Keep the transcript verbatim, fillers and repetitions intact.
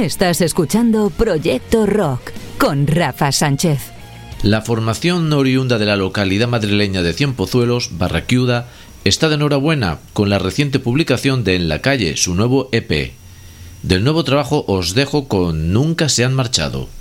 Estás escuchando Proyecto Rock con Rafa Sánchez. La formación oriunda de la localidad madrileña de Cienpozuelos, Barraquiuda, está de enhorabuena con la reciente publicación de En la calle, su nuevo E P. Del nuevo trabajo os dejo con Nunca se han marchado.